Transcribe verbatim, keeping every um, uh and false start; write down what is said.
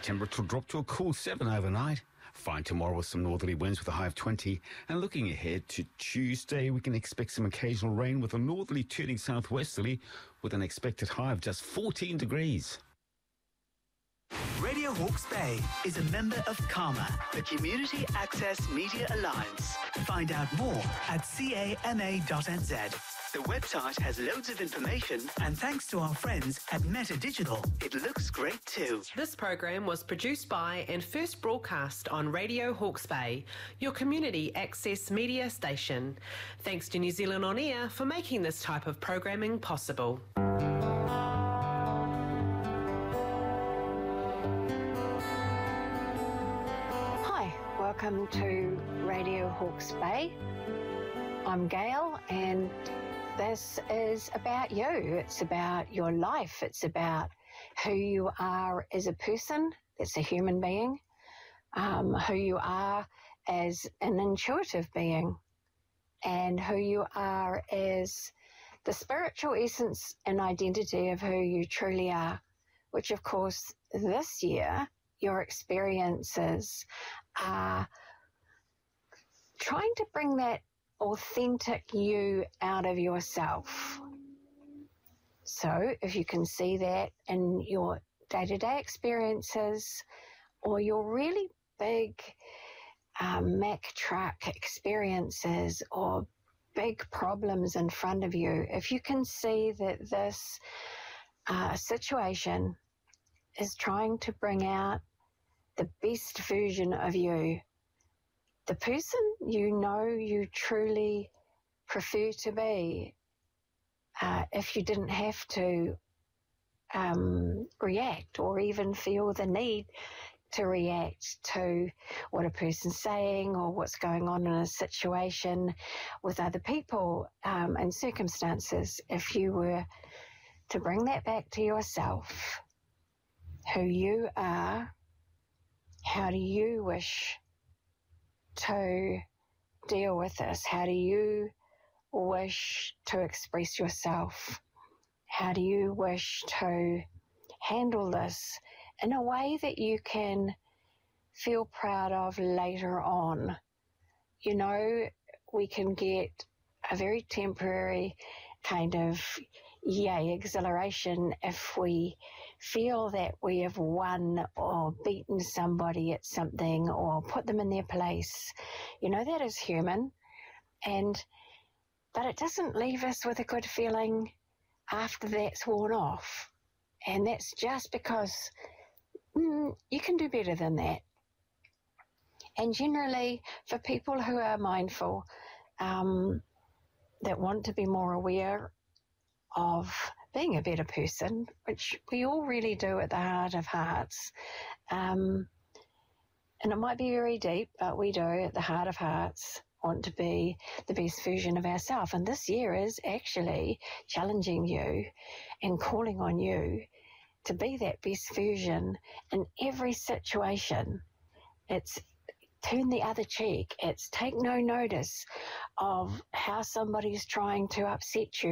temperature will drop to a cool seven overnight. Fine tomorrow with some northerly winds with a high of twenty. And looking ahead to Tuesday, we can expect some occasional rain with a northerly turning southwesterly with an expected high of just fourteen degrees. Radio Hawke's Bay is a member of CAMA, the Community Access Media Alliance. Find out more at cama dot n z. The website has loads of information, and thanks to our friends at Meta Digital, it looks great too. This program was produced by and first broadcast on Radio Hawke's Bay, your community access media station. Thanks to New Zealand On Air for making this type of programming possible. Hi, welcome to Radio Hawke's Bay. I'm Gail, and this is about you. It's about your life. It's about who you are as a person, that's a human being, um, who you are as an intuitive being, and who you are as the spiritual essence and identity of who you truly are, which, of course, this year, your experiences are trying to bring that authentic you out of yourself. So if you can see that in your day-to-day experiences or your really big um, Mack truck experiences or big problems in front of you, if you can see that this uh, situation is trying to bring out the best version of you, the person you know you truly prefer to be, uh, if you didn't have to um, react or even feel the need to react to what a person's saying or what's going on in a situation with other people um, and circumstances, if you were to bring that back to yourself, who you are, how do you wish to deal with this? How do you wish to express yourself? How do you wish to handle this in a way that you can feel proud of later on? You know, we can get a very temporary kind of yay exhilaration if we feel that we have won or beaten somebody at something or put them in their place. You know, that is human, and but it doesn't leave us with a good feeling after that's worn off. And that's just because mm, you can do better than that. And generally, for people who are mindful, um, that want to be more aware of being a better person, which we all really do at the heart of hearts, um, and it might be very deep, but we do at the heart of hearts want to be the best version of ourselves. And this year is actually challenging you and calling on you to be that best version in every situation. It's turn the other cheek. It's take no notice of how somebody's trying to upset you